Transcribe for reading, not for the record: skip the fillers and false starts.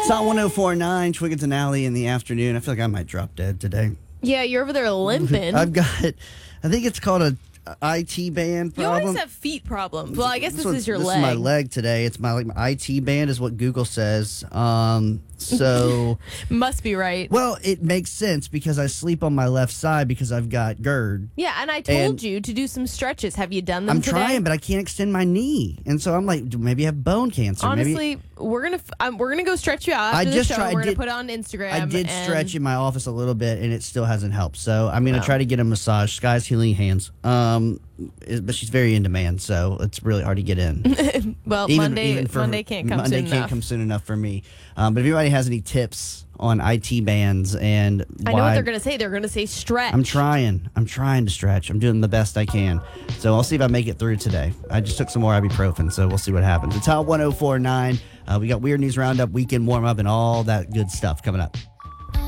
It's not 104.9, Twiggins and Alley in the afternoon. I feel like I might drop dead today. Yeah, you're over there limping. I've got, I think it's called a IT band problem. You always have feet problems. Well, I guess this is your This leg. is my leg today. It's my IT band is what Google says. So Must be right. well, it makes sense because I sleep on my left side because I've got GERD. Yeah, and I told you to do some stretches. Have you done them I'm today? trying, but I can't extend my knee, and so I'm like, maybe I have bone cancer. Honestly, we're gonna go stretch you out after the show. We're gonna put it on Instagram. I did and stretch in my office a little bit, and it still hasn't helped. So I'm gonna try to get a massage. Sky's Healing Hands. But she's very in demand, so it's really hard to get in. Well, Monday can't come soon enough. Come soon enough for me. But if anybody has any tips on IT bands and I know what they're going to say. They're going to say stretch. I'm trying to stretch. I'm doing the best I can. So I'll see if I make it through today. I just took some more ibuprofen, so we'll see what happens. It's Hot 104.9. We got Weird News Roundup, weekend warm up, and all that good stuff coming up.